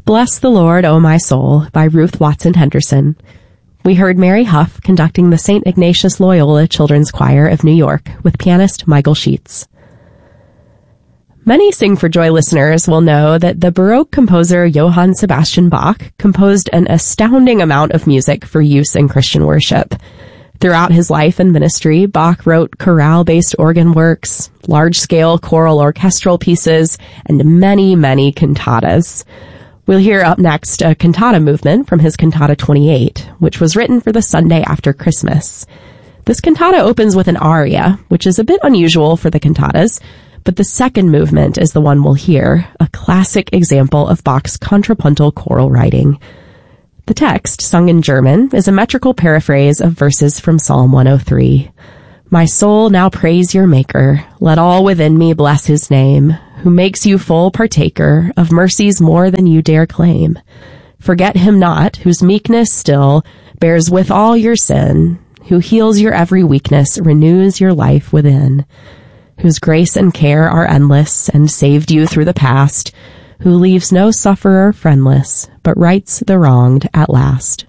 Bless the Lord, O my soul, by Ruth Watson Henderson. We heard Mary Huff conducting the St. Ignatius Loyola Children's Choir of New York with pianist Michael Sheets. Many Sing for Joy listeners will know that the Baroque composer Johann Sebastian Bach composed an astounding amount of music for use in Christian worship. Throughout his life and ministry, Bach wrote chorale-based organ works, large-scale choral orchestral pieces, and many, many cantatas. We'll hear up next a cantata movement from his Cantata 28, which was written for the Sunday after Christmas. This cantata opens with an aria, which is a bit unusual for the cantatas, but the second movement is the one we'll hear, a classic example of Bach's contrapuntal choral writing. The text, sung in German, is a metrical paraphrase of verses from Psalm 103. My soul now praise your Maker. Let all within me bless his name, who makes you full partaker of mercies more than you dare claim. Forget him not, whose meekness still bears with all your sin, who heals your every weakness, renews your life within, whose grace and care are endless and saved you through the past, who leaves no sufferer friendless, but rights the wronged at last.